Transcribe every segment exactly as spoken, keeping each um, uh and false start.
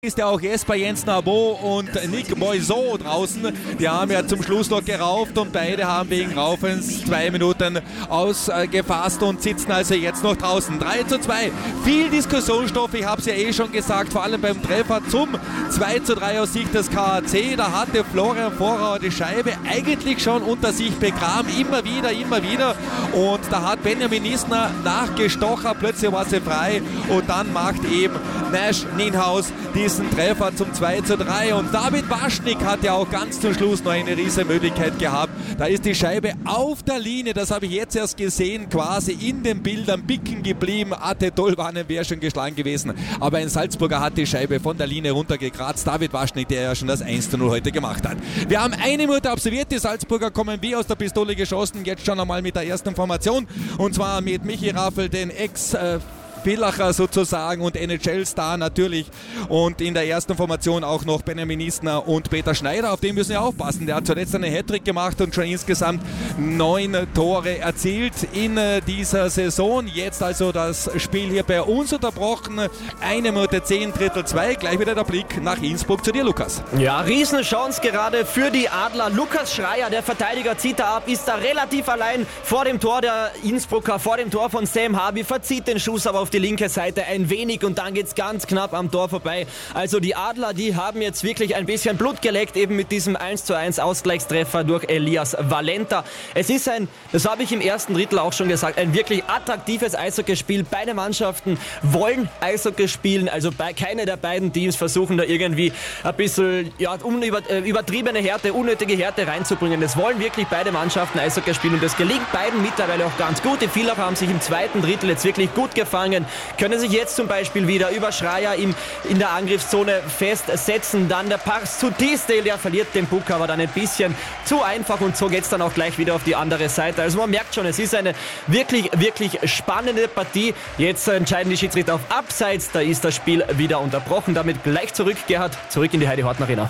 Ist ja auch Jesper Jens-Nabo und Nick Moiseau draußen. Die haben ja zum Schluss noch gerauft und beide haben wegen Raufens zwei Minuten ausgefasst und sitzen also jetzt noch draußen. drei zu zwei. Viel Diskussionsstoff, ich habe es ja eh schon gesagt, vor allem beim Treffer zum zwei zu drei aus Sicht des K A C. Da hatte Florian Vorauer die Scheibe eigentlich schon unter sich begraben. Immer wieder, immer wieder. Und da hat Benjamin Isner nachgestochen, plötzlich war sie frei und dann macht eben Nash Nienhaus diesen Treffer zum zwei zu drei und David Waschnik hat ja auch ganz zum Schluss noch eine riesige Möglichkeit gehabt. Da ist die Scheibe auf der Linie, das habe ich jetzt erst gesehen, quasi in den Bildern bicken geblieben. Ate Tolvanen wäre schon geschlagen gewesen, aber ein Salzburger hat die Scheibe von der Linie runtergekratzt. David Waschnik, der ja schon das eins zu null heute gemacht hat. Wir haben eine Minute absolviert, die Salzburger kommen wie aus der Pistole geschossen, jetzt schon einmal mit der ersten Formation und zwar mit Michi Raffel, den Ex- äh, Villacher sozusagen und N H L-Star natürlich und in der ersten Formation auch noch Benjamin Isner und Peter Schneider, auf den müssen wir aufpassen. Der hat zuletzt einen Hattrick gemacht und schon insgesamt neun Tore erzielt in dieser Saison. Jetzt also das Spiel hier bei uns unterbrochen. Eine Minute zehn, Drittel zwei. Gleich wieder der Blick nach Innsbruck zu dir, Lukas. Ja, Riesenchance gerade für die Adler. Lukas Schreier, der Verteidiger, zieht da ab, ist da relativ allein vor dem Tor der Innsbrucker, vor dem Tor von Sam Harvey, verzieht den Schuss aber auf die linke Seite ein wenig und dann geht es ganz knapp am Tor vorbei. Also die Adler, die haben jetzt wirklich ein bisschen Blut geleckt, eben mit diesem eins zu eins Ausgleichstreffer durch Elias Valenta. Es ist ein, das habe ich im ersten Drittel auch schon gesagt, ein wirklich attraktives Eishockeyspiel. Beide Mannschaften wollen Eishockey spielen, also bei, keine der beiden Teams versuchen da irgendwie ein bisschen ja, unüber, äh, übertriebene Härte, unnötige Härte reinzubringen. Es wollen wirklich beide Mannschaften Eishockey spielen und das gelingt beiden mittlerweile auch ganz gut. Die Villacher haben sich im zweiten Drittel jetzt wirklich gut gefangen, können sich jetzt zum Beispiel wieder über Schreier im, in der Angriffszone festsetzen. Dann der Pass zu Teasdale, der verliert den Puck, aber dann ein bisschen zu einfach und so geht es dann auch gleich wieder auf die andere Seite. Also man merkt schon, es ist eine wirklich, wirklich spannende Partie. Jetzt entscheiden die Schiedsrichter auf Abseits, da ist das Spiel wieder unterbrochen. Damit gleich zurück, Gerhard, zurück in die Heidi-Horten Arena.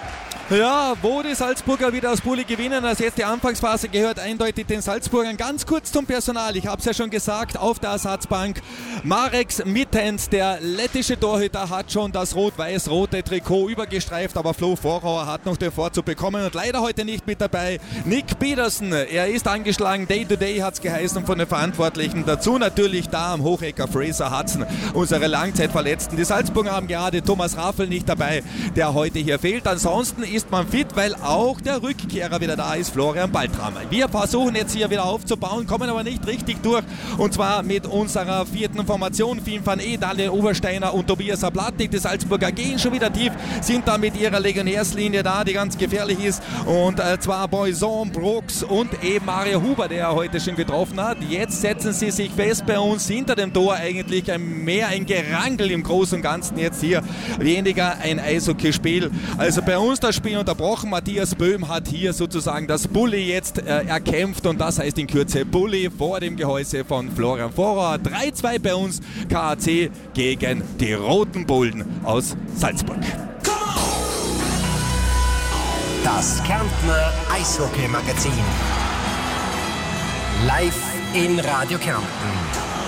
Ja, wo die Salzburger wieder aus Bulli gewinnen, als jetzt die Anfangsphase gehört eindeutig den Salzburgern. Ganz kurz zum Personal, ich habe es ja schon gesagt, auf der Ersatzbank Marek Mittens, der lettische Torhüter, hat schon das rot-weiß-rote Trikot übergestreift, aber Flo Vorauer hat noch den Vorzug bekommen und leider heute nicht mit dabei. Nick Peterson, er ist angeschlagen, Day-to-Day hat es geheißen von den Verantwortlichen. Dazu natürlich da am Hochecker Fraser Hudson, unsere Langzeitverletzten. Die Salzburger haben gerade Thomas Raffel nicht dabei, der heute hier fehlt. Ansonsten ist man fit, weil auch der Rückkehrer wieder da ist, Florian Baltram. Wir versuchen jetzt hier wieder aufzubauen, kommen aber nicht richtig durch und zwar mit unserer vierten Formation. Finn van E, Daniel Obersteiner und Tobias Ablatnik. Die Salzburger gehen schon wieder tief, sind da mit ihrer Legionärslinie da, die ganz gefährlich ist und äh, zwar Boison, Brooks und eben Mario Huber, der heute schon getroffen hat. Jetzt setzen sie sich fest bei uns hinter dem Tor, eigentlich ein, mehr ein Gerangel im Großen und Ganzen jetzt hier, weniger ein Eishockeyspiel. Also bei uns das Spiel unterbrochen. Matthias Böhm hat hier sozusagen das Bulli jetzt äh, erkämpft und das heißt in Kürze Bulli vor dem Gehäuse von Florian Vorauer. drei zwei bei uns, K A C gegen die Roten Bullen aus Salzburg. Das Kärntner Eishockey-Magazin. Live in Radio Kärnten.